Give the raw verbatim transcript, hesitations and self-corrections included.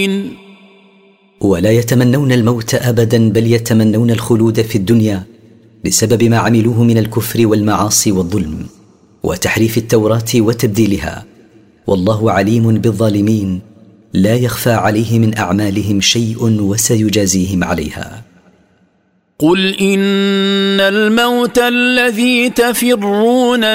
ولا يتمنون الموت أبدا، بل يتمنون الخلود في الدنيا بسبب ما عملوه من الكفر والمعاصي والظلم وتحريف التوراة وتبديلها. والله عليم بالظالمين، لا يخفى عليه من أعمالهم شيء وسيجازيهم عليها. قل إن الموت الذي تفرون